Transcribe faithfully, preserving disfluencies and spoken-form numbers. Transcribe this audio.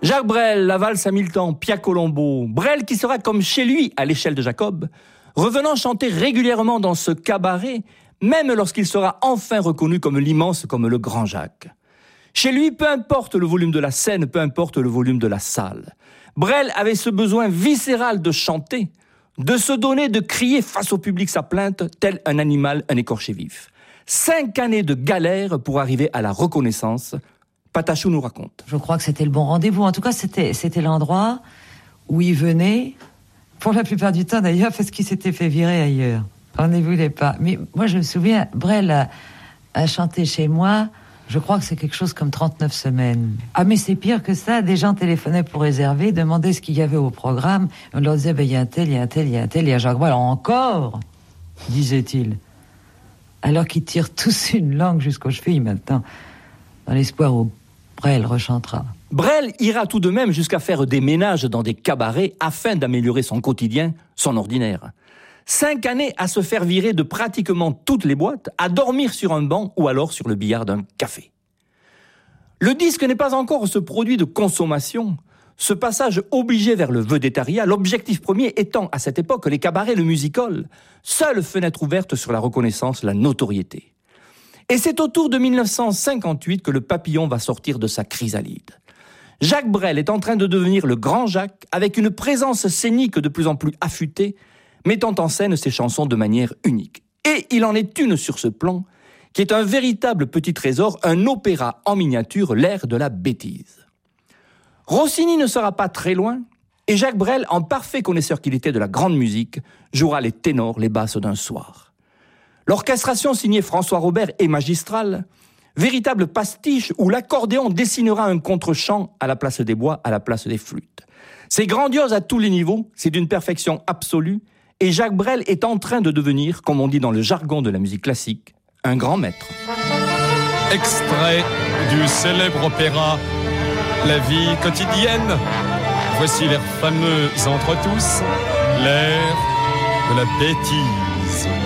Jacques Brel, la valse à mille temps, Pia Colombo. Brel qui sera comme chez lui à l'échelle de Jacob, revenant chanter régulièrement dans ce cabaret, même lorsqu'il sera enfin reconnu comme l'immense, comme le grand Jacques. Chez lui, peu importe le volume de la scène, peu importe le volume de la salle. Brel avait ce besoin viscéral de chanter, de se donner, de crier face au public sa plainte, tel un animal, un écorché vif. Cinq années de galère pour arriver à la reconnaissance. Patachou nous raconte. Je crois que c'était le bon rendez-vous. En tout cas, c'était, c'était l'endroit où il venait, pour la plupart du temps d'ailleurs, parce qu'il s'était fait virer ailleurs. On n'y voulait pas. Mais moi, je me souviens, Brel a, a chanté chez moi, je crois que c'est quelque chose comme trente-neuf semaines. Ah, mais c'est pire que ça. Des gens téléphonaient pour réserver, demandaient ce qu'il y avait au programme. On leur disait, ben, il y a un tel, il y a un tel, il y a un tel, il y a Jacques Brel. Encore, disait-il. Alors qu'ils tirent tous une langue jusqu'aux chevilles maintenant, dans l'espoir où Brel rechantera. Brel ira tout de même jusqu'à faire des ménages dans des cabarets afin d'améliorer son quotidien, son ordinaire. Cinq années à se faire virer de pratiquement toutes les boîtes, à dormir sur un banc ou alors sur le billard d'un café. Le disque n'est pas encore ce produit de consommation, ce passage obligé vers le vedettariat, l'objectif premier étant à cette époque les cabarets, le music-hall, seule fenêtre ouverte sur la reconnaissance, la notoriété. Et c'est autour de mille neuf cent cinquante-huit que le papillon va sortir de sa chrysalide. Jacques Brel est en train de devenir le grand Jacques, avec une présence scénique de plus en plus affûtée, mettant en scène ses chansons de manière unique. Et il en est une sur ce plan, qui est un véritable petit trésor, un opéra en miniature, l'air de la bêtise. Rossini ne sera pas très loin, et Jacques Brel, en parfait connaisseur qu'il était de la grande musique, jouera les ténors, les basses d'un soir. L'orchestration signée François Robert est magistrale, véritable pastiche où l'accordéon dessinera un contre-champ à la place des bois, à la place des flûtes. C'est grandiose à tous les niveaux, c'est d'une perfection absolue, et Jacques Brel est en train de devenir, comme on dit dans le jargon de la musique classique, un grand maître. Extrait du célèbre opéra La vie quotidienne. Voici l'air fameux entre tous, l'air de la bêtise.